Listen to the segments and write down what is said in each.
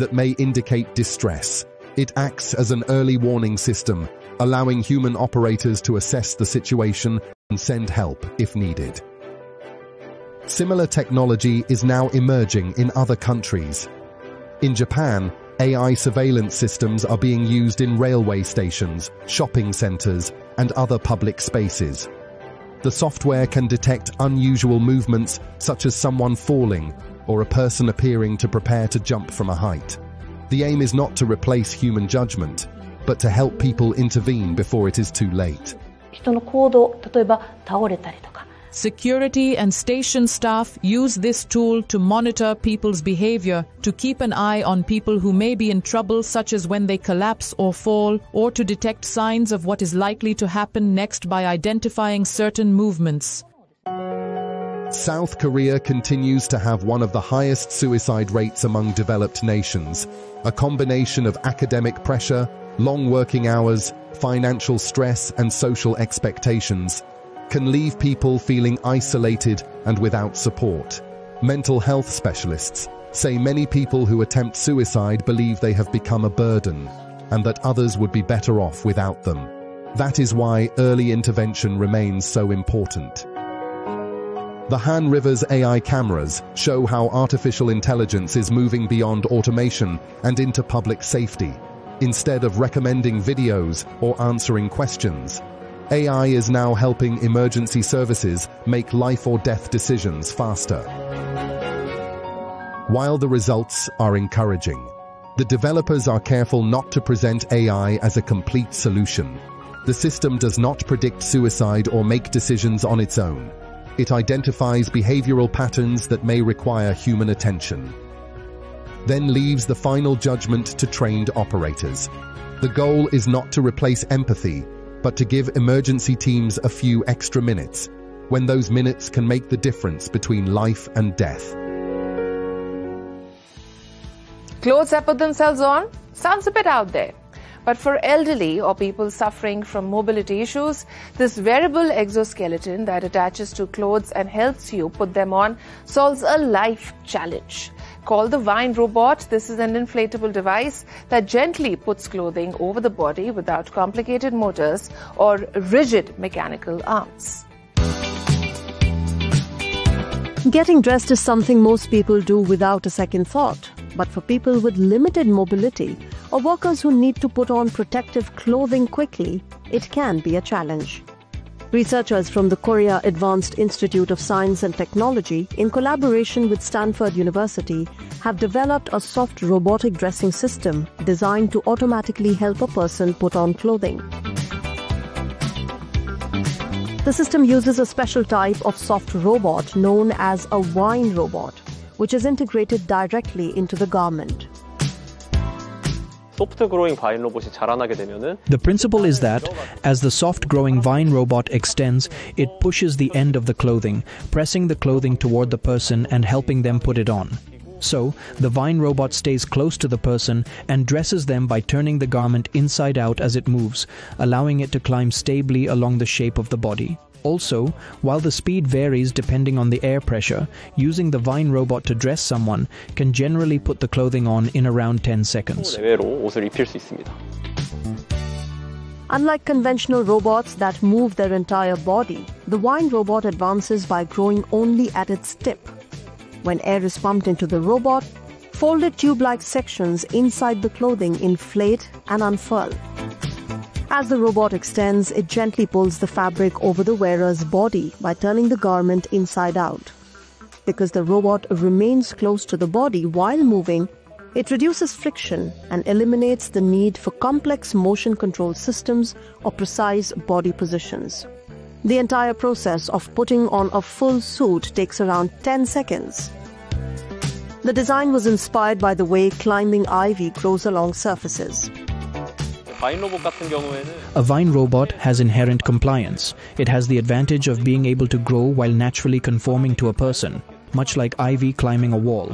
that may indicate distress. It acts as an early warning system, allowing human operators to assess the situation and send help if needed. Similar technology is now emerging in other countries. In Japan, AI surveillance systems are being used in railway stations, shopping centers, and other public spaces. The software can detect unusual movements such as someone falling or a person appearing to prepare to jump from a height. The aim is not to replace human judgment, but to help people intervene before it is too late. 人の行動、例えば倒れたりとか。 Security and station staff use this tool to monitor people's behavior, to keep an eye on people who may be in trouble, such as when they collapse or fall, or to detect signs of what is likely to happen next by identifying certain movements. South Korea continues to have one of the highest suicide rates among developed nations. A combination of academic pressure, long working hours, financial stress, and social expectations can leave people feeling isolated and without support. Mental health specialists say many people who attempt suicide believe they have become a burden and that others would be better off without them. That is why early intervention remains so important. The Han River's AI cameras show how artificial intelligence is moving beyond automation and into public safety. Instead of recommending videos or answering questions, AI is now helping emergency services make life or death decisions faster. While the results are encouraging, the developers are careful not to present AI as a complete solution. The system does not predict suicide or make decisions on its own. It identifies behavioral patterns that may require human attention, then leaves the final judgment to trained operators. The goal is not to replace empathy, but to give emergency teams a few extra minutes, when those minutes can make the difference between life and death. Clothes that put themselves on? Sounds a bit out there. But for elderly or people suffering from mobility issues, this wearable exoskeleton that attaches to clothes and helps you put them on solves a life challenge. Called the Vine Robot, this is an inflatable device that gently puts clothing over the body without complicated motors or rigid mechanical arms. Getting dressed is something most people do without a second thought. But for people with limited mobility or workers who need to put on protective clothing quickly, it can be a challenge. Researchers from the Korea Advanced Institute of Science and Technology, in collaboration with Stanford University, have developed a soft robotic dressing system designed to automatically help a person put on clothing. The system uses a special type of soft robot known as a Vine Robot, which is integrated directly into the garment. The principle is that, as the soft-growing vine robot extends, it pushes the end of the clothing, pressing the clothing toward the person and helping them put it on. So, the vine robot stays close to the person and dresses them by turning the garment inside out as it moves, allowing it to climb stably along the shape of the body. Also, while the speed varies depending on the air pressure, using the Vine Robot to dress someone can generally put the clothing on in around 10 seconds. Unlike conventional robots that move their entire body, the Vine Robot advances by growing only at its tip. When air is pumped into the robot, folded tube-like sections inside the clothing inflate and unfurl. As the robot extends, it gently pulls the fabric over the wearer's body by turning the garment inside out. Because the robot remains close to the body while moving, it reduces friction and eliminates the need for complex motion control systems or precise body positions. The entire process of putting on a full suit takes around 10 seconds. The design was inspired by the way climbing ivy grows along surfaces. A Vine Robot has inherent compliance. It has the advantage of being able to grow while naturally conforming to a person, much like ivy climbing a wall.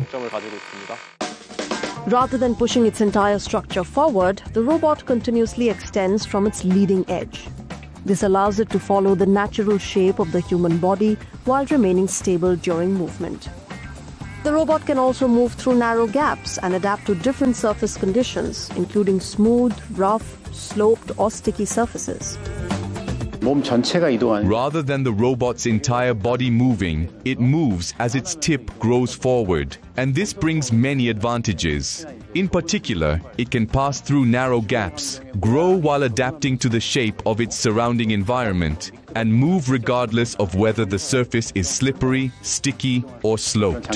Rather than pushing its entire structure forward, the robot continuously extends from its leading edge. This allows it to follow the natural shape of the human body while remaining stable during movement. The robot can also move through narrow gaps and adapt to different surface conditions, including smooth, rough, sloped or sticky surfaces. Rather than the robot's entire body moving, it moves as its tip grows forward, and this brings many advantages. In particular, it can pass through narrow gaps, grow while adapting to the shape of its surrounding environment, and move regardless of whether the surface is slippery, sticky, or sloped.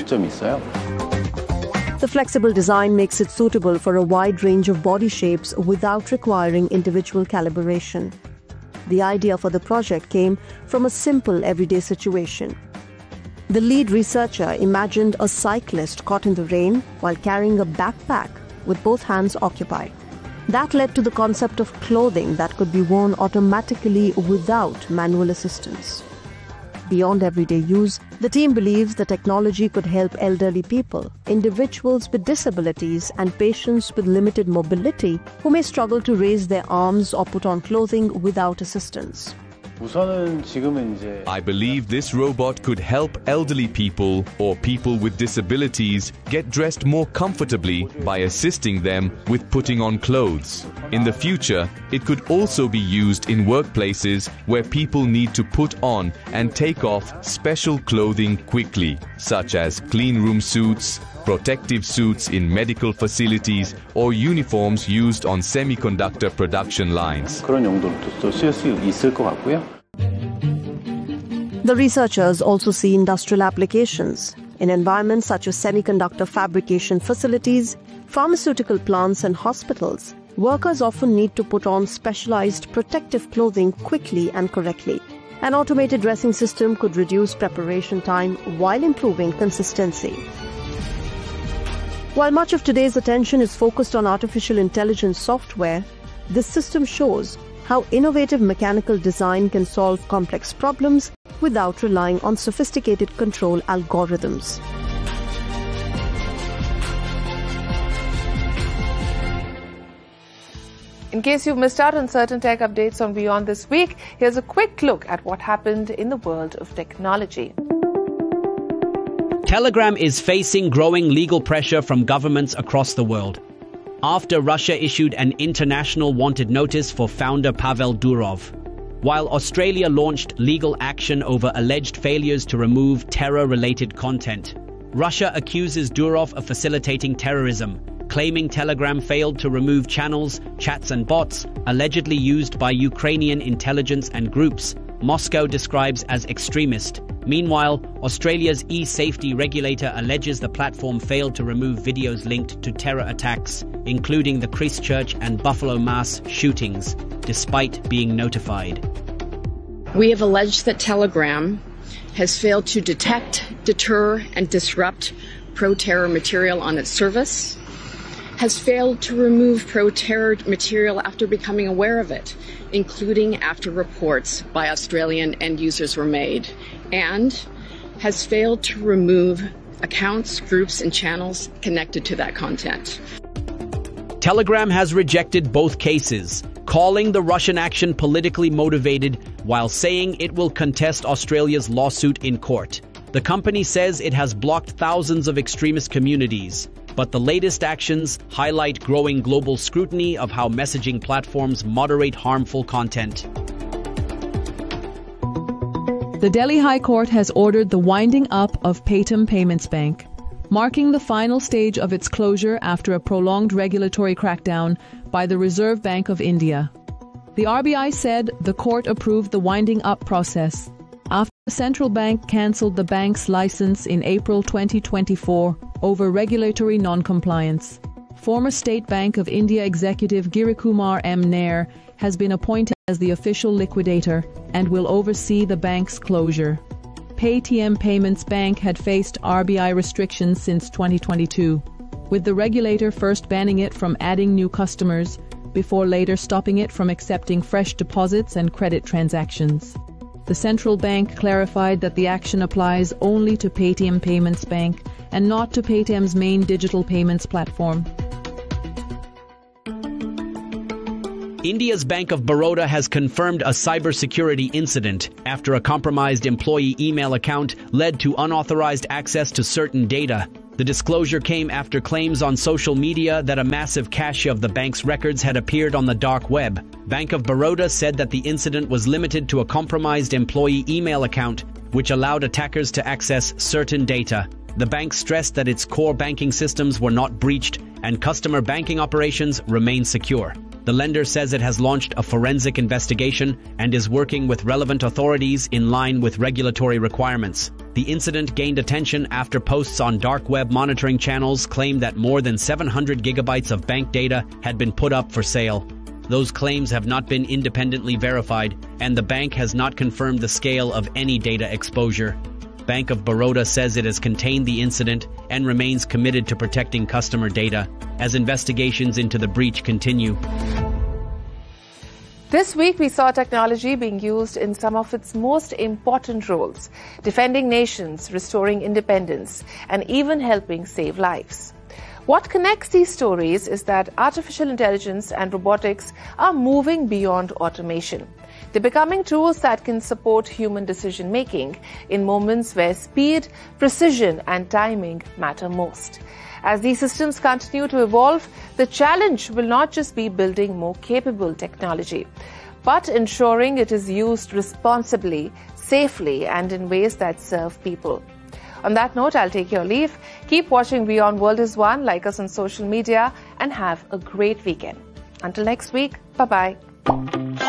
The flexible design makes it suitable for a wide range of body shapes without requiring individual calibration. The idea for the project came from a simple everyday situation. The lead researcher imagined a cyclist caught in the rain while carrying a backpack with both hands occupied. That led to the concept of clothing that could be worn automatically without manual assistance. Beyond everyday use, the team believes the technology could help elderly people, individuals with disabilities, and patients with limited mobility who may struggle to raise their arms or put on clothing without assistance. I believe this robot could help elderly people or people with disabilities get dressed more comfortably by assisting them with putting on clothes. In the future, it could also be used in workplaces where people need to put on and take off special clothing quickly, such as clean room suits, protective suits in medical facilities, or uniforms used on semiconductor production lines. The researchers also see industrial applications in environments such as semiconductor fabrication facilities, pharmaceutical plants, and hospitals. Workers often need to put on specialized protective clothing quickly and correctly. An automated dressing system could reduce preparation time while improving consistency. While much of today's attention is focused on artificial intelligence software, this system shows how innovative mechanical design can solve complex problems without relying on sophisticated control algorithms. In case you've missed out on certain tech updates on Beyond this week, here's a quick look at what happened in the world of technology. Telegram is facing growing legal pressure from governments across the world after Russia issued an international wanted notice for founder Pavel Durov, while Australia launched legal action over alleged failures to remove terror-related content. Russia accuses Durov of facilitating terrorism, claiming Telegram failed to remove channels, chats and bots allegedly used by Ukrainian intelligence and groups Moscow describes as extremist. Meanwhile, Australia's e-safety regulator alleges the platform failed to remove videos linked to terror attacks, including the Christchurch and Buffalo mass shootings, despite being notified. We have alleged that Telegram has failed to detect, deter, and disrupt pro-terror material on its service, has failed to remove pro-terror material after becoming aware of it, including after reports by Australian end users were made, and has failed to remove accounts, groups, and channels connected to that content. Telegram has rejected both cases, calling the Russian action politically motivated while saying it will contest Australia's lawsuit in court. The company says it has blocked thousands of extremist communities, but the latest actions highlight growing global scrutiny of how messaging platforms moderate harmful content. The Delhi High Court has ordered the winding up of Paytm Payments Bank, marking the final stage of its closure after a prolonged regulatory crackdown by the Reserve Bank of India. The RBI said the court approved the winding up process after the central bank cancelled the bank's license in April 2024 over regulatory non-compliance. Former State Bank of India executive Girikumar M. Nair has been appointed as the official liquidator and will oversee the bank's closure. Paytm Payments Bank had faced RBI restrictions since 2022, with the regulator first banning it from adding new customers, before later stopping it from accepting fresh deposits and credit transactions. The central bank clarified that the action applies only to Paytm Payments Bank and not to Paytm's main digital payments platform. India's Bank of Baroda has confirmed a cybersecurity incident after a compromised employee email account led to unauthorized access to certain data. The disclosure came after claims on social media that a massive cache of the bank's records had appeared on the dark web. Bank of Baroda said that the incident was limited to a compromised employee email account, which allowed attackers to access certain data. The bank stressed that its core banking systems were not breached and customer banking operations remain secure. The lender says it has launched a forensic investigation and is working with relevant authorities in line with regulatory requirements. The incident gained attention after posts on dark web monitoring channels claimed that more than 700 gigabytes of bank data had been put up for sale. Those claims have not been independently verified, and the bank has not confirmed the scale of any data exposure. Bank of Baroda says it has contained the incident and remains committed to protecting customer data as investigations into the breach continue. This week, we saw technology being used in some of its most important roles, defending nations, restoring independence, and even helping save lives. What connects these stories is that artificial intelligence and robotics are moving beyond automation. They're becoming tools that can support human decision-making in moments where speed, precision, and timing matter most. As these systems continue to evolve, the challenge will not just be building more capable technology, but ensuring it is used responsibly, safely, and in ways that serve people. On that note, I'll take your leave. Keep watching Beyond World is One, like us on social media, and have a great weekend. Until next week, bye-bye.